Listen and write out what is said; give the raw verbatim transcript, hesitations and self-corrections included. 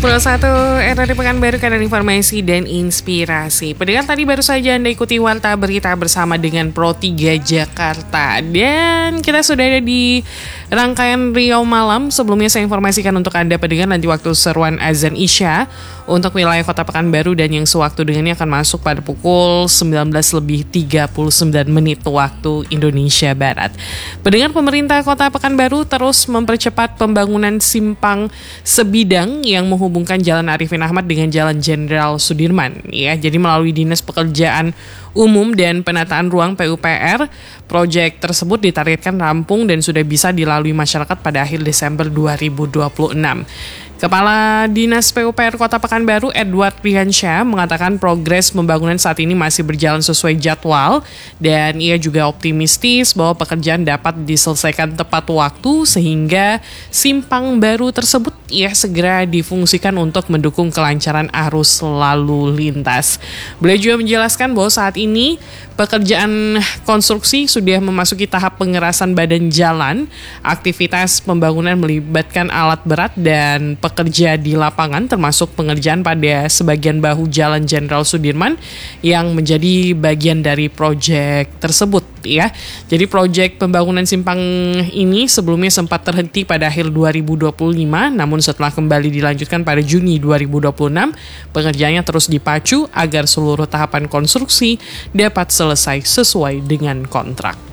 seratus satu R R D Pekanbaru, kanan informasi dan inspirasi. Pendengar, tadi baru saja Anda ikuti Warta Berita bersama dengan Pro tiga Jakarta. Dan kita sudah ada di rangkaian Riau Malam. Sebelumnya saya informasikan untuk Anda pendengar, nanti waktu seruan azan Isya untuk wilayah Kota Pekanbaru dan yang sewaktu dengannya akan masuk pada pukul sembilan belas lebih tiga puluh sembilan menit waktu Indonesia Barat. Pendengar, pemerintah Kota Pekanbaru terus mempercepat pembangunan simpang sebidang yang menghubungkan Jalan Arifin Ahmad dengan Jalan Jenderal Sudirman. Ya, jadi melalui Dinas Pekerjaan Umum dan Penataan Ruang P U P R, proyek tersebut ditargetkan rampung dan sudah bisa dilalui masyarakat pada akhir Desember dua ribu dua puluh enam. Kepala Dinas P U P R Kota Pekanbaru, Edward Riansyah, mengatakan progres pembangunan saat ini masih berjalan sesuai jadwal dan ia juga optimistis bahwa pekerjaan dapat diselesaikan tepat waktu sehingga simpang baru tersebut ia segera difungsikan untuk mendukung kelancaran arus lalu lintas. Beliau juga menjelaskan bahwa saat ini pekerjaan konstruksi sudah memasuki tahap pengerasan badan jalan. Aktivitas pembangunan melibatkan alat berat dan pekerja di lapangan, termasuk pengerjaan pada sebagian bahu Jalan Jenderal Sudirman yang menjadi bagian dari proyek tersebut. Ya, jadi proyek pembangunan simpang ini sebelumnya sempat terhenti pada akhir dua ribu dua puluh lima, namun setelah kembali dilanjutkan pada Juni dua ribu dua puluh enam, pengerjaannya terus dipacu agar seluruh tahapan konstruksi dapat selesai sesuai dengan kontrak.